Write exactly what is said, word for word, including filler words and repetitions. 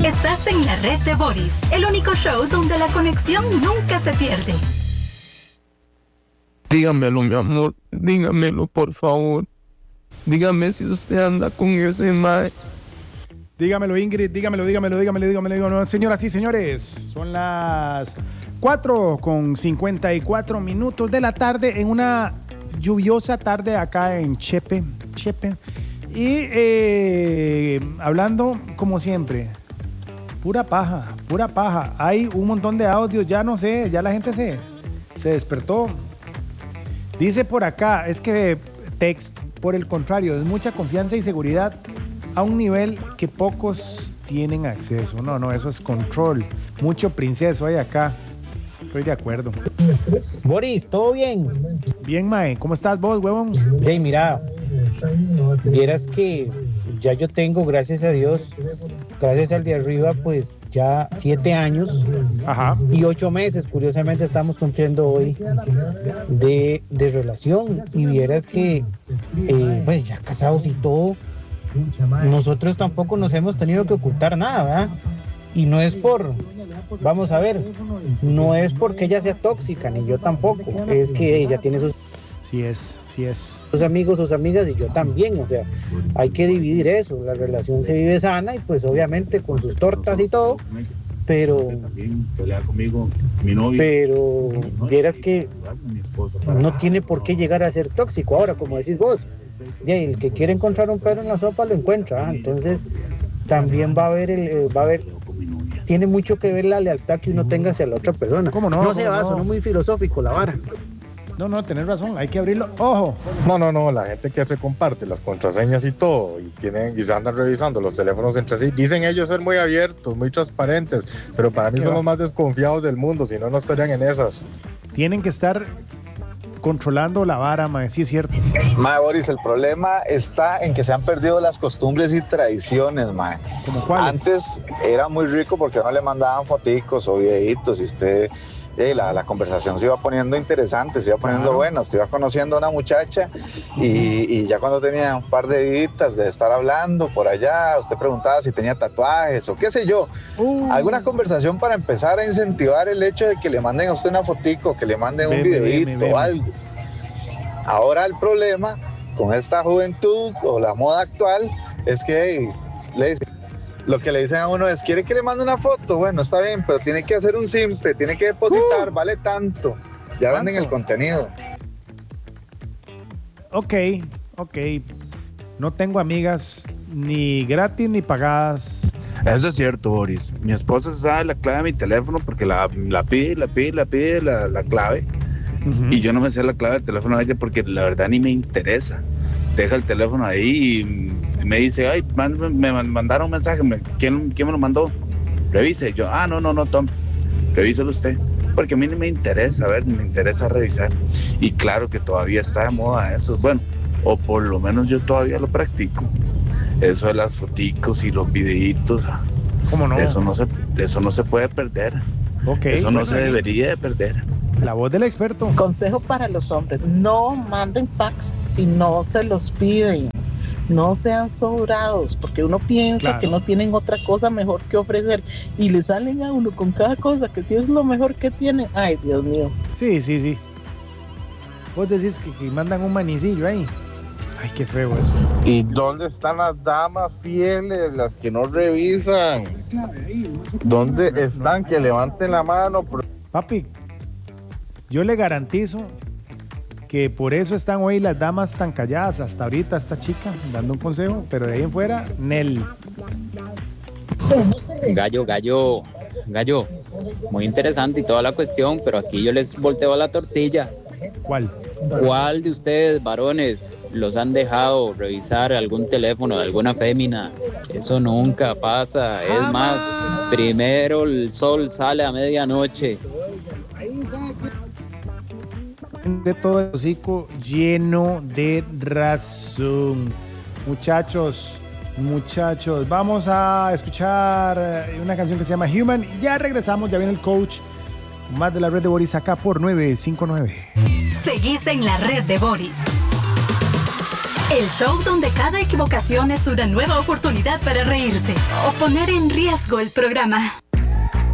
Estás en la red de Boris, el único show donde la conexión nunca se pierde. Dígamelo, mi amor, dígamelo, por favor. Dígame si usted anda con ese mae. Dígamelo, Ingrid, dígamelo, dígamelo, dígamelo, dígamelo, dígamelo. Señoras y señores, son las cuatro con cincuenta y cuatro minutos de la tarde en una lluviosa tarde acá en Chepe, Chepe. Y eh, hablando como siempre, pura paja, pura paja. Hay un montón de audios, ya no sé, ya la gente se, se despertó. Dice por acá, es que text, por el contrario, es mucha confianza y seguridad a un nivel que pocos tienen acceso. No, no, eso es control. Mucho princeso hay acá. Estoy de acuerdo. Boris, ¿todo bien? Bien, mae. ¿Cómo estás vos, huevón? Hey, mira, vieras que ya yo tengo, gracias a Dios, gracias al de arriba, pues ya siete años. Ajá. Y ocho meses, curiosamente estamos cumpliendo hoy de, de relación. Y vieras que, eh, pues ya casados y todo, nosotros tampoco nos hemos tenido que ocultar nada, ¿verdad? Y no es por, vamos a ver, no es porque ella sea tóxica, ni yo tampoco, es que ella tiene sus... Sí es, sí es. Sus amigos, sus amigas y yo también, o sea, hay que dividir eso, la relación se vive sana y pues obviamente con sus tortas y todo, pero... Pero vieras que no tiene por qué llegar a ser tóxico, ahora como decís vos, ya, el que quiere encontrar un perro en la sopa lo encuentra, ¿eh? Entonces también va a haber, el, va a haber, tiene mucho que ver la lealtad que uno tenga hacia la otra persona. ¿Cómo no? No se va, no? sonó muy filosófico la vara. No, no, tenés razón, hay que abrirlo. ¡Ojo! No, no, no, la gente que se comparte las contraseñas y todo, y tienen y se andan revisando los teléfonos entre sí, dicen ellos ser muy abiertos, muy transparentes, pero para mí son los más desconfiados del mundo, si no, no estarían en esas. Tienen que estar controlando la vara, mae, sí es cierto. Mae, Boris, el problema está en que se han perdido las costumbres y tradiciones, mae. ¿Cómo cuáles? Antes era muy rico porque no le mandaban foticos o videitos y usted... Eh, la, la conversación se iba poniendo interesante, se iba poniendo Claro. buena, usted iba conociendo a una muchacha y, y ya cuando tenía un par de días de estar hablando por allá, usted preguntaba si tenía tatuajes o qué sé yo, Uh, alguna conversación para empezar a incentivar el hecho de que le manden a usted una fotico, que le manden un Veme, videíto veme, veme. o algo. Ahora el problema con esta juventud o la moda actual es que hey, le dicen, lo que le dicen a uno es, ¿quiere que le mande una foto? Bueno, está bien, pero tiene que hacer un simple, tiene que depositar, Uh. vale tanto. Ya ¿Cuánto? venden el contenido. Ok, ok. No tengo amigas ni gratis ni pagadas. Eso es cierto, Boris. Mi esposa sabe la clave de mi teléfono porque la, la pide, la pide, la pide la, la clave. Uh-huh. Y yo no me sé la clave del teléfono de ella porque la verdad ni me interesa. Deja el teléfono ahí y me dice, ay, man, me mandaron un mensaje, me, ¿quién, ¿quién me lo mandó? Revise. Yo, ah, no, no, no, Tom, revíselo usted. Porque a mí no me interesa, a ver, me interesa revisar. Y claro que todavía está de moda eso. Bueno, o por lo menos yo todavía lo practico. Eso de las foticos y los videitos, ¿Cómo no? eso no se, eso no se puede perder. Ok. Eso no bueno, se debería de perder. La voz del experto. Consejo para los hombres, no manden packs si no se los piden. No sean sobrados, porque uno piensa Claro. que no tienen otra cosa mejor que ofrecer y le salen a uno con cada cosa que sí es lo mejor que tienen. Ay, Dios mío. Sí, sí, sí. Vos decís que, que mandan un manicillo ahí. Ay, qué feo eso. ¿Y dónde están las damas fieles, las que no revisan? ¿Dónde están? Que levanten la mano. Papi, yo le garantizo que por eso están hoy las damas tan calladas. Hasta ahorita esta chica dando un consejo, pero de ahí en fuera, Nel. Gallo, gallo, gallo, muy interesante y toda la cuestión, pero aquí yo les volteo la tortilla. ¿Cuál? ¿Cuál de ustedes, varones, los han dejado revisar algún teléfono de alguna fémina? Eso nunca pasa. Es más, primero el sol sale a medianoche. De todo el hocico lleno de razón. Muchachos, muchachos, vamos a escuchar una canción que se llama Human. Ya regresamos, ya viene el coach. Más de la red de Boris acá por nueve cinco nueve. Seguís en la red de Boris. El show donde cada equivocación es una nueva oportunidad para reírse o poner en riesgo el programa.